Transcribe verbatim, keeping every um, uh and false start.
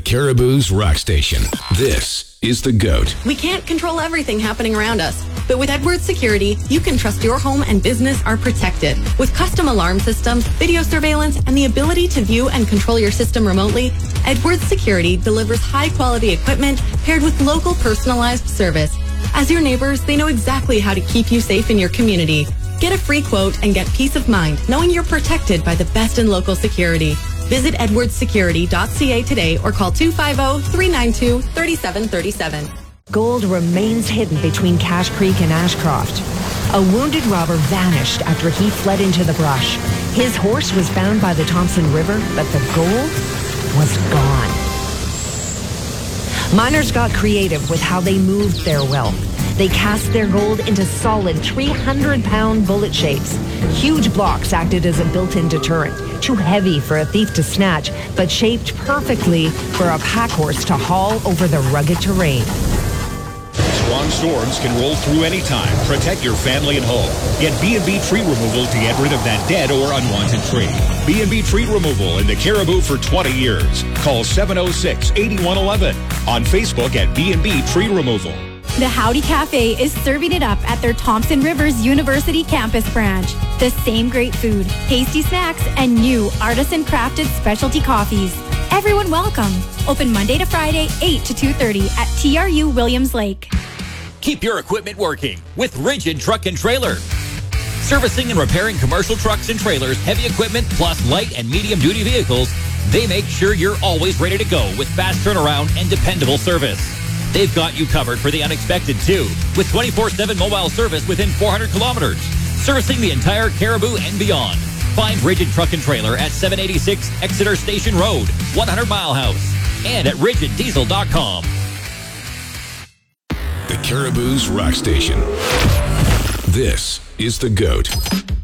Caribou's Rock Station. This is The GOAT. We can't control everything happening around us, but with Edwards Security, you can trust your home and business are protected. With custom alarm systems, video surveillance, and the ability to view and control your system remotely, Edwards Security delivers high-quality equipment paired with local personalized service. As your neighbors, they know exactly how to keep you safe in your community. Get a free quote and get peace of mind knowing you're protected by the best in local security. Visit edwards security dot c a today or call two five zero, three nine two, three seven three seven. Gold remains hidden between Cache Creek and Ashcroft. A wounded robber vanished after he fled into the brush. His horse was found by the Thompson River, but the gold was gone. Miners got creative with how they moved their wealth. They cast their gold into solid three hundred pound bullet shapes. Huge blocks acted as a built-in deterrent, too heavy for a thief to snatch, but shaped perfectly for a pack horse to haul over the rugged terrain. Strong storms can roll through any time. Protect your family and home. Get B and B Tree Removal to get rid of that dead or unwanted tree. B and B Tree Removal in the Caribou for twenty years. Call seven oh six, eight one one one. On Facebook at B and B Tree Removal. The Howdy Cafe is serving it up at their Thompson Rivers University campus branch. The same great food, tasty snacks, and new artisan-crafted specialty coffees. Everyone welcome. Open Monday to Friday, eight to two thirty at T R U Williams Lake. Keep your equipment working with Rigid Truck and Trailer. Servicing and repairing commercial trucks and trailers, heavy equipment, plus light and medium-duty vehicles, they make sure you're always ready to go with fast turnaround and dependable service. They've got you covered for the unexpected, too, with twenty-four seven mobile service within four hundred kilometers, servicing the entire Caribou and beyond. Find Rigid Truck and Trailer at seven eighty-six Exeter Station Road, one hundred Mile House, and at rigid diesel dot com. The Caribou's Rock Station. This is The GOAT.